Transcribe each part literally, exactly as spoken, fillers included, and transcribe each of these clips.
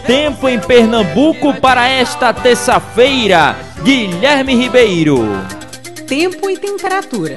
tempo em Pernambuco para esta terça-feira. Guilherme Ribeiro. Tempo e temperatura.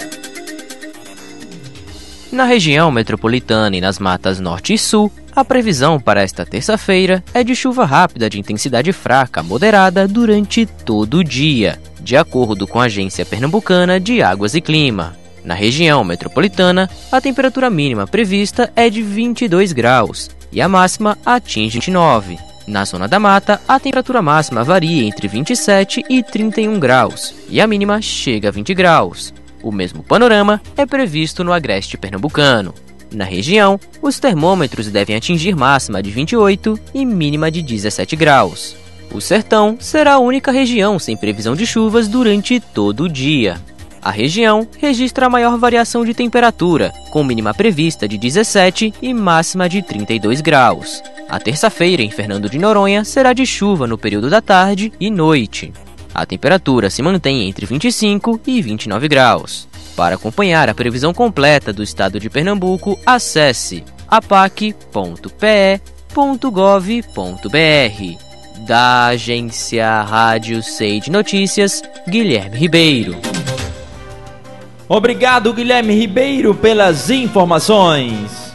Na região metropolitana e nas matas norte e sul, a previsão para esta terça-feira é de chuva rápida de intensidade fraca a moderada durante todo o dia, de acordo com a Agência Pernambucana de Águas e Clima. Na região metropolitana, a temperatura mínima prevista é de vinte e dois graus e a máxima atinge vinte e nove. Na zona da mata, a temperatura máxima varia entre vinte e sete e trinta e um graus e a mínima chega a vinte graus. O mesmo panorama é previsto no agreste pernambucano. Na região, os termômetros devem atingir máxima de vinte e oito e mínima de dezessete graus. O sertão será a única região sem previsão de chuvas durante todo o dia. A região registra a maior variação de temperatura, com mínima prevista de dezessete e máxima de trinta e dois graus. A terça-feira em Fernando de Noronha será de chuva no período da tarde e noite. A temperatura se mantém entre vinte e cinco e vinte e nove graus. Para acompanhar a previsão completa do estado de Pernambuco, acesse apac ponto p e ponto gov ponto b r. Da agência Rádio Seide Notícias, Guilherme Ribeiro. Obrigado, Guilherme Ribeiro, pelas informações.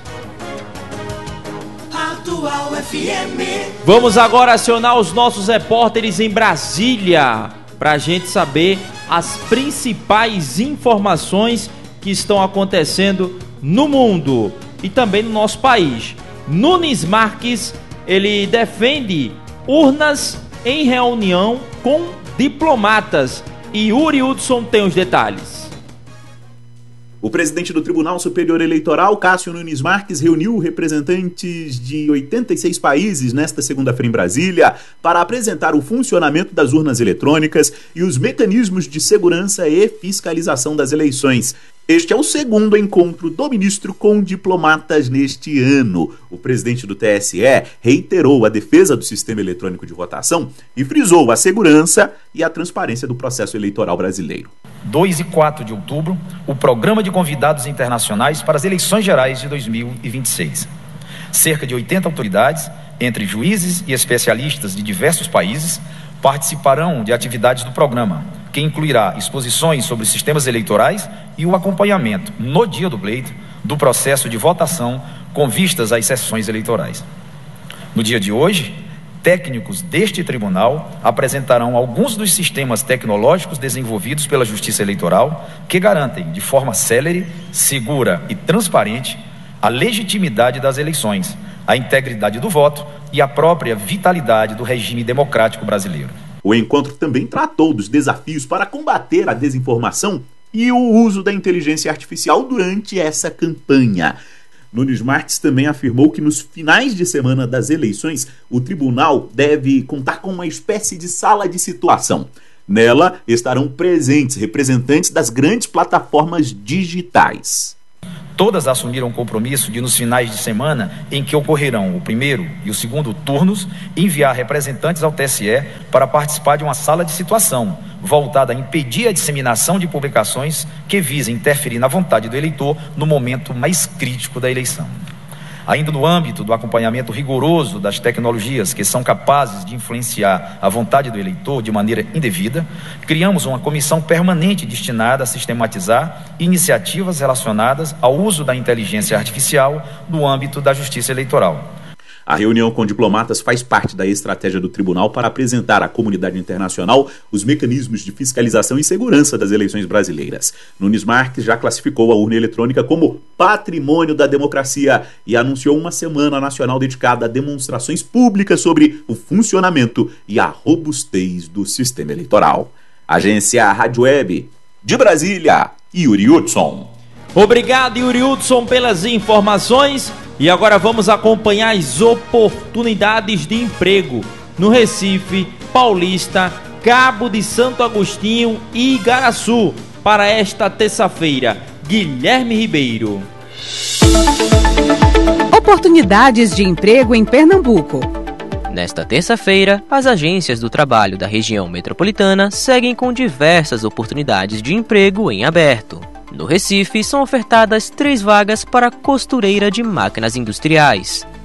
Atual F M. Vamos agora acionar os nossos repórteres em Brasília para a gente saber as principais informações que estão acontecendo no mundo e também no nosso país. Nunes Marques, ele defende urnas em reunião com diplomatas e Yuri Hudson tem os detalhes. O presidente do Tribunal Superior Eleitoral, Cássio Nunes Marques, reuniu representantes de oitenta e seis países nesta segunda-feira em Brasília para apresentar o funcionamento das urnas eletrônicas e os mecanismos de segurança e fiscalização das eleições. Este é o segundo encontro do ministro com diplomatas neste ano. O presidente do T S E reiterou a defesa do sistema eletrônico de votação e frisou a segurança e a transparência do processo eleitoral brasileiro. dois e quatro de outubro, o Programa de Convidados Internacionais para as Eleições Gerais de dois mil e vinte e seis. Cerca de oitenta autoridades, entre juízes e especialistas de diversos países, participarão de atividades do programa, que incluirá exposições sobre sistemas eleitorais e o acompanhamento, no dia do pleito, do processo de votação com vistas às sessões eleitorais. No dia de hoje, técnicos deste tribunal apresentarão alguns dos sistemas tecnológicos desenvolvidos pela Justiça Eleitoral que garantem, de forma célere, segura e transparente, a legitimidade das eleições, a integridade do voto e a própria vitalidade do regime democrático brasileiro. O encontro também tratou dos desafios para combater a desinformação e o uso da inteligência artificial durante essa campanha. Nunes Marques também afirmou que nos finais de semana das eleições, o tribunal deve contar com uma espécie de sala de situação. Nela estarão presentes representantes das grandes plataformas digitais. Todas assumiram o compromisso de, nos finais de semana em que ocorrerão o primeiro e o segundo turnos, enviar representantes ao T S E para participar de uma sala de situação, voltada a impedir a disseminação de publicações que visem interferir na vontade do eleitor no momento mais crítico da eleição. Ainda no âmbito do acompanhamento rigoroso das tecnologias que são capazes de influenciar a vontade do eleitor de maneira indevida, criamos uma comissão permanente destinada a sistematizar iniciativas relacionadas ao uso da inteligência artificial no âmbito da justiça eleitoral. A reunião com diplomatas faz parte da estratégia do tribunal para apresentar à comunidade internacional os mecanismos de fiscalização e segurança das eleições brasileiras. Nunes Marques já classificou a urna eletrônica como patrimônio da democracia e anunciou uma semana nacional dedicada a demonstrações públicas sobre o funcionamento e a robustez do sistema eleitoral. Agência Rádio Web de Brasília, Yuri Hudson. Obrigado, Yuri Hudson, pelas informações. E agora vamos acompanhar as oportunidades de emprego no Recife, Paulista, Cabo de Santo Agostinho e Igaraçu para esta terça-feira. Guilherme Ribeiro. Oportunidades de emprego em Pernambuco. Nesta terça-feira, as agências do trabalho da região metropolitana seguem com diversas oportunidades de emprego em aberto. No Recife, são ofertadas três vagas para costureira de máquinas industriais.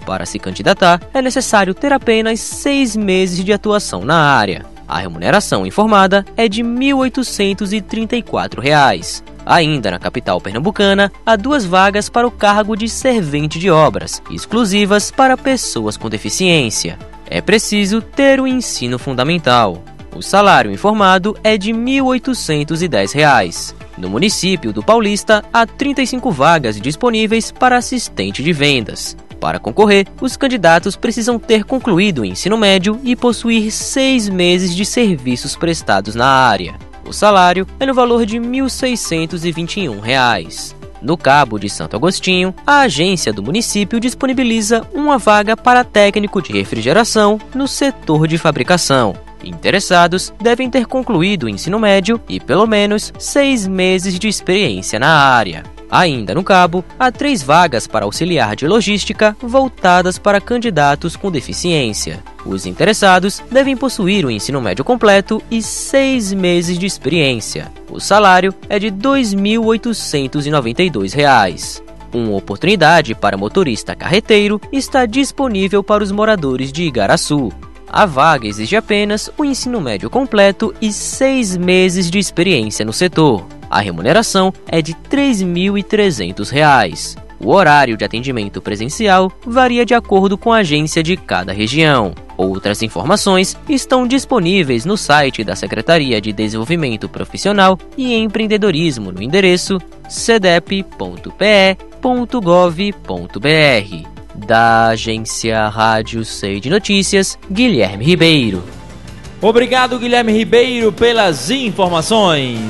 Para se candidatar, é necessário ter apenas seis meses de atuação na área. A remuneração informada é de mil oitocentos e trinta e quatro reais. Ainda na capital pernambucana, há duas vagas para o cargo de servente de obras, exclusivas para pessoas com deficiência. É preciso ter o ensino fundamental. O salário informado é de mil oitocentos e dez reais. No município do Paulista, há trinta e cinco vagas disponíveis para assistente de vendas. Para concorrer, os candidatos precisam ter concluído o ensino médio e possuir seis meses de serviços prestados na área. O salário é no valor de mil seiscentos e vinte e um reais. No Cabo de Santo Agostinho, a agência do município disponibiliza uma vaga para técnico de refrigeração no setor de fabricação. Interessados devem ter concluído o ensino médio e pelo menos seis meses de experiência na área. Ainda no Cabo, há três vagas para auxiliar de logística voltadas para candidatos com deficiência. Os interessados devem possuir o ensino médio completo e seis meses de experiência. O salário é de dois mil oitocentos e noventa e dois reais. Uma oportunidade para motorista carreteiro está disponível para os moradores de Igaraçu. A vaga exige apenas o ensino médio completo e seis meses de experiência no setor. A remuneração é de três mil e trezentos reais. O horário de atendimento presencial varia de acordo com a agência de cada região. Outras informações estão disponíveis no site da Secretaria de Desenvolvimento Profissional e Empreendedorismo no endereço cedep ponto p e ponto gov ponto b r. Da agência Rádio Sei de Notícias, Guilherme Ribeiro. Obrigado, Guilherme Ribeiro, pelas informações.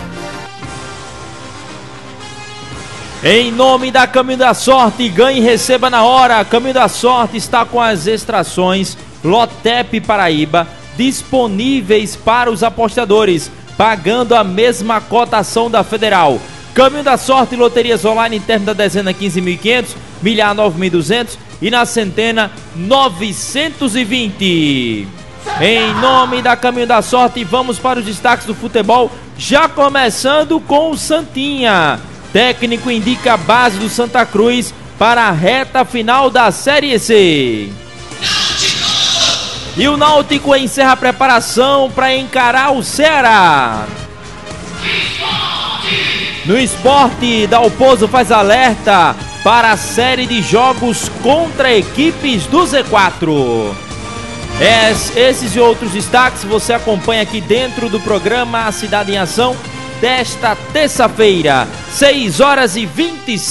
Em nome da Caminho da Sorte, ganhe e receba na hora. Caminho da Sorte está com as extrações Lotep Paraíba disponíveis para os apostadores, pagando a mesma cotação da Federal. Caminho da Sorte, loterias online interno da dezena quinze mil e quinhentos, milhar nove mil e duzentos e na centena novecentos e vinte. Em nome da Caminho da Sorte, vamos para os destaques do futebol, já começando com o Santinha. Técnico indica a base do Santa Cruz para a reta final da Série C. E o Náutico encerra a preparação para encarar o Ceará. No esporte, Dalpozo faz alerta para a série de jogos contra equipes do Z quatro. Es, esses e outros destaques você acompanha aqui dentro do programa A Cidade em Ação desta terça-feira, seis horas e vinte e cinco